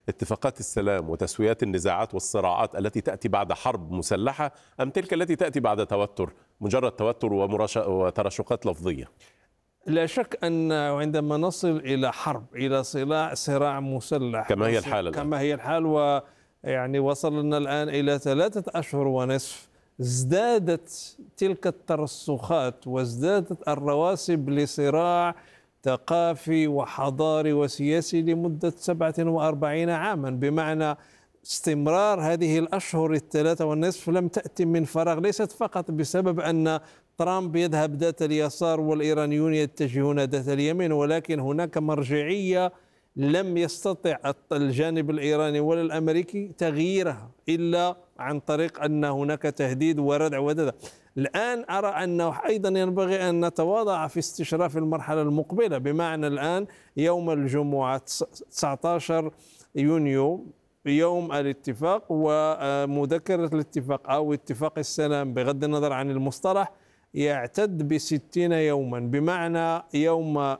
اتفاقات السلام وتسويات النزاعات والصراعات التي تأتي بعد حرب مسلحة، أم تلك التي تأتي بعد توتر، مجرد توتر وتراشقات لفظية؟ لا شك أن عندما نصل إلى حرب، إلى صراع مسلح كما هي الحالة الآن. كما هي الحال، ويعني وصلنا الآن إلى 3 أشهر ونصف، ازدادت تلك الترسخات وازدادت الرواسب لصراع ثقافي وحضاري وسياسي لمدة 47 عاما. بمعنى استمرار هذه الأشهر ال3 ونصف لم تأتي من فراغ، ليست فقط بسبب أن ترامب يذهب ذات اليسار والإيرانيون يتجهون ذات اليمين، ولكن هناك مرجعية لم يستطع الجانب الإيراني ولا الأمريكي تغييرها إلا عن طريق أن هناك تهديد وردع ودد. الآن أرى أنه أيضا ينبغي أن نتواضع في استشراف المرحلة المقبلة. بمعنى الآن يوم الجمعة 19 يونيو يوم الاتفاق، ومذكرة الاتفاق أو اتفاق السلام بغض النظر عن المصطلح يعتد ب60 يوما. بمعنى يوم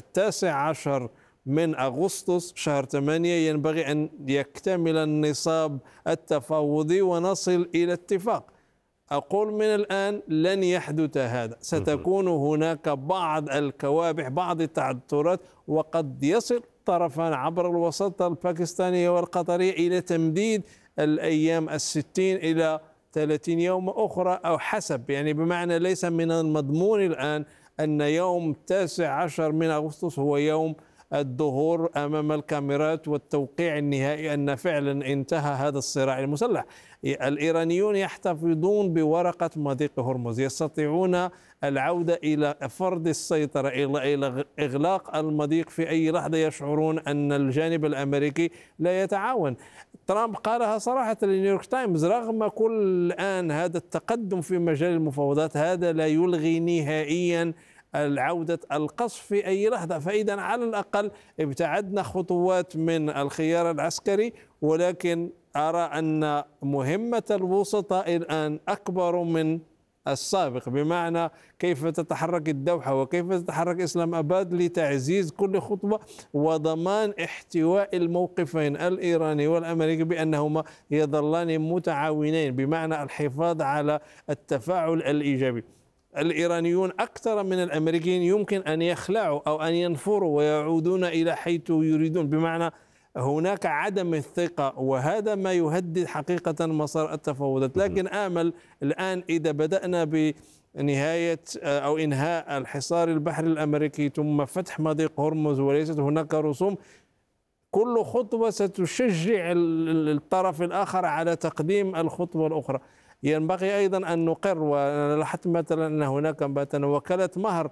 19 من أغسطس شهر 8 ينبغي أن يكتمل النصاب التفاوضي ونصل إلى اتفاق. أقول من الآن لن يحدث هذا، ستكون هناك بعض الكوابح، بعض التعثرات، وقد يصل طرفان عبر الوساطة الباكستانية والقطرية إلى تمديد الأيام 60 إلى 30 يوم أخرى أو حسب. يعني بمعنى ليس من المضمون الآن أن يوم 19 من أغسطس هو يوم الظهور أمام الكاميرات والتوقيع النهائي أن فعلا انتهى هذا الصراع المسلح. الإيرانيون يحتفظون بورقة مضيق هرمز، يستطيعون العودة إلى فرض السيطرة، إلى إغلاق المضيق في أي لحظة يشعرون أن الجانب الأمريكي لا يتعاون. ترامب قالها صراحة لنيويورك تايمز: رغم كل الآن هذا التقدم في مجال المفاوضات، هذا لا يلغي نهائيا العودة القصف في أي لحظة. فإذا على الأقل ابتعدنا خطوات من الخيار العسكري، ولكن أرى أن مهمة الوسطاء الآن أكبر من السابق. بمعنى كيف تتحرك الدوحة وكيف تتحرك إسلام أباد لتعزيز كل خطوة وضمان احتواء الموقفين الإيراني والأمريكي بأنهما يظلان متعاونين، بمعنى الحفاظ على التفاعل الإيجابي. الإيرانيون أكثر من الأمريكيين يمكن أن يخلعوا أو أن ينفروا ويعودون إلى حيث يريدون، بمعنى هناك عدم الثقة، وهذا ما يهدد حقيقة مسار التفاوضات. لكن آمل الآن إذا بدأنا بنهاية أو إنهاء الحصار البحري الأمريكي ثم فتح مضيق هرمز وليست هناك رسوم، كل خطوة ستشجع الطرف الآخر على تقديم الخطوة الأخرى. ينبغي أيضا أن نقر، وأنا لاحظت مثلا أن هناك مثلا وكالة مهر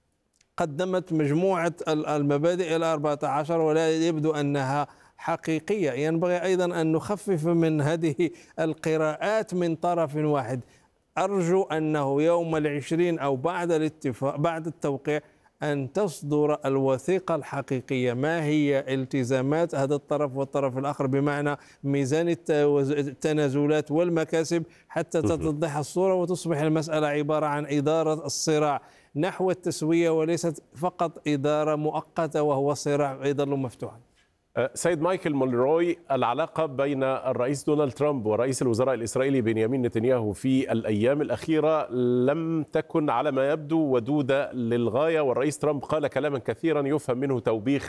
قدمت مجموعة المبادئ إلى 14، ولا يبدو أنها حقيقية. ينبغي أيضا أن نخفف من هذه القراءات من طرف واحد. أرجو أنه يوم 20 أو بعد الاتفاق، بعد التوقيع، أن تصدر الوثيقة الحقيقية، ما هي التزامات هذا الطرف والطرف الآخر، بمعنى ميزان التنازلات والمكاسب، حتى تتضح الصورة وتصبح المسألة عبارة عن إدارة الصراع نحو التسوية وليست فقط إدارة مؤقتة وهو صراع يظل مفتوحا. سيد مايكل مولروي، العلاقة بين الرئيس دونالد ترامب ورئيس الوزراء الإسرائيلي بنيامين نتنياهو في الأيام الأخيرة لم تكن على ما يبدو ودودة للغاية، والرئيس ترامب قال كلاما كثيرا يفهم منه توبيخ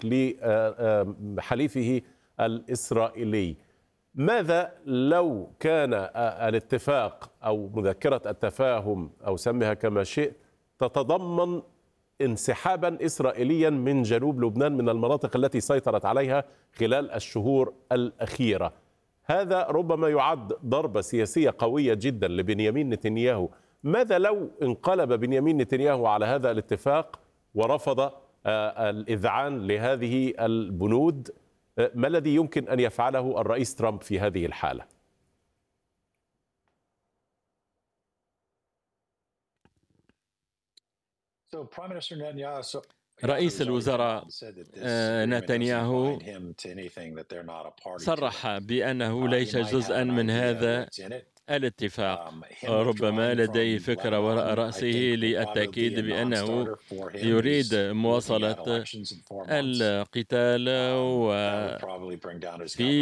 لحليفه الإسرائيلي. ماذا لو كان الاتفاق أو مذكرة التفاهم أو سمها كما شئت تتضمن انسحابا إسرائيليا من جنوب لبنان، من المناطق التي سيطرت عليها خلال الشهور الأخيرة؟ هذا ربما يعد ضربة سياسية قوية جدا لبنيامين نتنياهو. ماذا لو انقلب بنيامين نتنياهو على هذا الاتفاق ورفض الإذعان لهذه البنود؟ ما الذي يمكن أن يفعله الرئيس ترامب في هذه الحالة؟ رئيس الوزراء نتنياهو صرح بأنه ليس جزءا من هذا الاتفاق. ربما لديه فكرة وراء رأسه للتأكيد بأنه يريد مواصلة القتال وفي